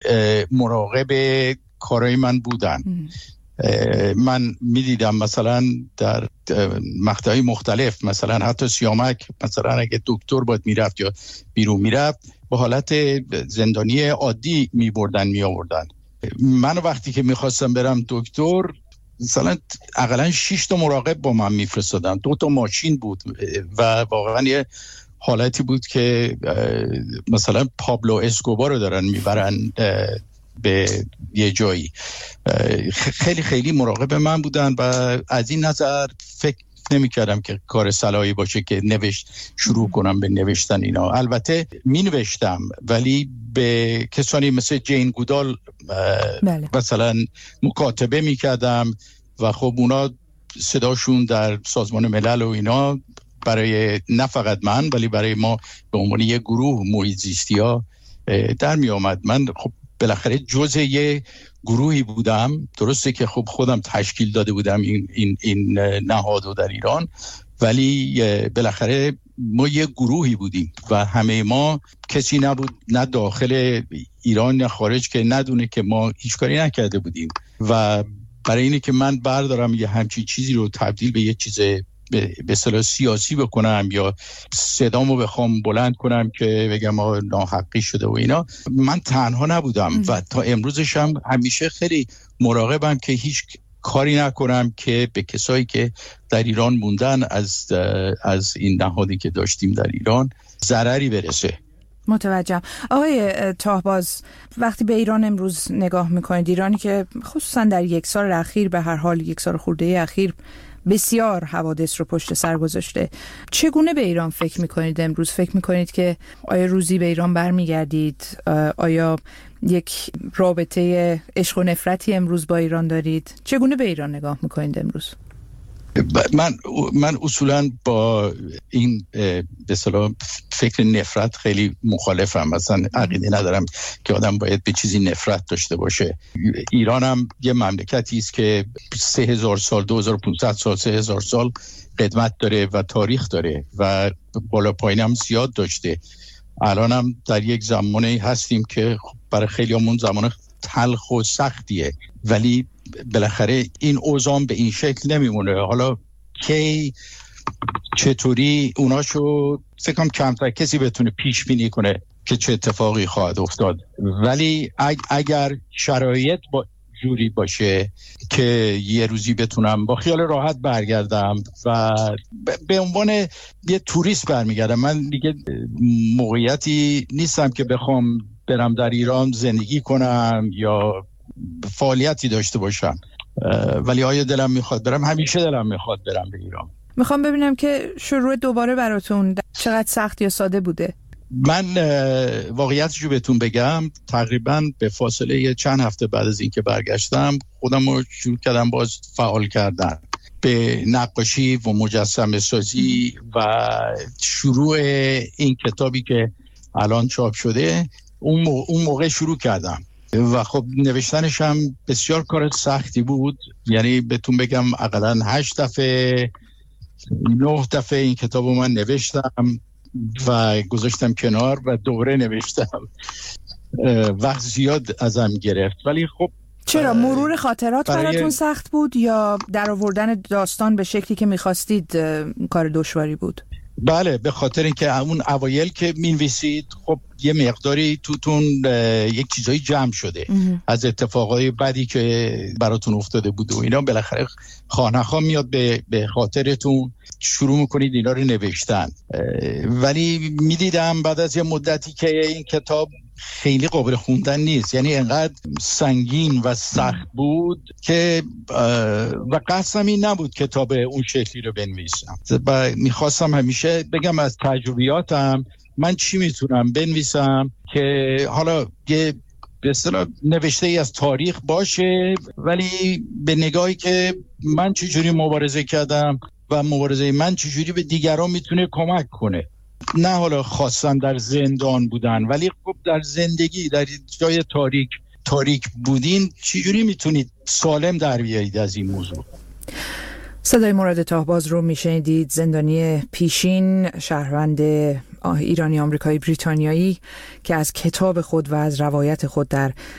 مراقب کارهای من بودن. من میدیدم مثلا در مقطعهای مختلف، مثلا حتی سیامک، مثلا اگه دکتر باید میرفت یا بیرون میرفت به حالت زندانی عادی میآوردن. من وقتی که میخواستم برم دکتر مثلا اقلا 6 تا مراقب با من میفرستادن، 2 تا ماشین بود و واقعا یه حالتی بود که مثلا پابلو اسکوبار رو دارن میبرن به یه جایی. خیلی خیلی مراقب من بودن و از این نظر فکر نمی کردم که کار صلاحی باشه که شروع کنم به نوشتن اینا. البته می نوشتم ولی به کسانی مثل جین گودال مثلا مکاتبه می کردم و خب اونا صداشون در سازمان ملل و اینا برای نه فقط من ولی برای ما به عنوان یه گروه محیط زیستی ها در می آمد. من خب بالاخره جزء یه گروهی بودم، درسته که خب خودم تشکیل داده بودم این نهادو در ایران، ولی بالاخره ما یه گروهی بودیم و همه ما کسی نبود نه داخل ایران نه خارج که ندونه که ما هیچ کاری نکرده بودیم و برای اینه که من بردارم یه همچین چیزی رو تبدیل به یه چیز به اصطلاح سیاسی بکنم یا صدامو بخوام بلند کنم که بگم ما ناحقی شده و اینا، من تنها نبودم و تا امروزش هم همیشه خیلی مراقبم که هیچ کاری نکنم که به کسایی که در ایران موندن از این نهادی که داشتیم در ایران ضرری برسه. متوجهم. آقای طاهباز، وقتی به ایران امروز نگاه میکنید، ایرانی که خصوصا در 1 سال اخیر، به هر حال 1 سال خورده اخیر بسیار حوادث رو پشت سر گذاشته، چگونه به ایران فکر میکنید امروز؟ فکر میکنید که آیا روزی به ایران برمیگردید؟ آیا یک رابطه عشق و نفرتی امروز با ایران دارید؟ چگونه به ایران نگاه میکنید امروز؟ من اصولا با این به اصطلاح فکر نفرت خیلی مخالفم. مثلا عقیده ندارم که آدم باید به چیزی نفرت داشته باشه. ایران هم یه مملکتی است که 3000 سال 2500 سال 3000 سال قدمت داره و تاریخ داره و بالا پایین هم زیاد داشته. الان هم در یک زمانی هستیم که برای خیلیامون زمان تلخ و سختیه، ولی بالاخره این اوضاع به این شکل نمیمونه. حالا کی چطوری اوناشو فکر کنم کمتر کسی بتونه پیش بینی کنه که چه اتفاقی خواهد افتاد، ولی اگر شرایط جوری باشه که یه روزی بتونم با خیال راحت برگردم و به عنوان یه توریست برمیگردم. من دیگه موقعیتی نیستم که بخوام برم در ایران زندگی کنم یا فعالیتی داشته باشم، ولی آیا دلم میخواد برم؟ همیشه دلم میخواد برم به ایران. میخوام ببینم که شروع دوباره براتون چقدر سخت یا ساده بوده. من واقعیتشو بهتون بگم، تقریبا به فاصله چند هفته بعد از اینکه برگشتم خودم رو شروع کردم باز فعال کردن به نقاشی و مجسمه سازی و شروع این کتابی که الان چاپ شده اون موقع شروع کردم و خب نوشتنش هم بسیار کار سختی بود. یعنی بهتون بگم اقلا 8 دفعه 9 دفعه این کتاب رو من نوشتم و گذاشتم کنار و دوباره نوشتم. وقت زیاد ازم گرفت، ولی خب چرا مرور خاطرات براتون سخت بود یا در آوردن داستان به شکلی که می‌خواستید کار دشواری بود؟ بله، به خاطر اینکه اون اوایل که می‌نویسید خب یه مقداری توتون یک چیزایی جمع شده از اتفاقای بدی که براتون افتاده بود و اینا، بالاخره خانه‌ها میاد به خاطرتون، شروع میکنید اینا رو نوشتن. ولی میدیدم بعد از یه مدتی که این کتاب خیلی قابل خوندن نیست، یعنی انقدر سنگین و سخت بود که و قصدم این نبود کتاب اون شکلی رو بنویسم. میخواستم همیشه بگم از تجربیاتم من چی میتونم بنویسم که حالا یه به اصطلاح نوشته ای از تاریخ باشه، ولی به نگاهی که من چجوری مبارزه کردم و مبارزه من چجوری به دیگران میتونه کمک کنه. نه حالا خواستن در زندان بودن، ولی خب در زندگی در جای تاریک بودین چجوری میتونید سالم در بیایید از این موضوع. صدای مراد طاهباز رو میشنیدید، زندانی پیشین، شهروند ایرانی آمریکایی بریتانیایی که از کتاب خود و از روایت خود در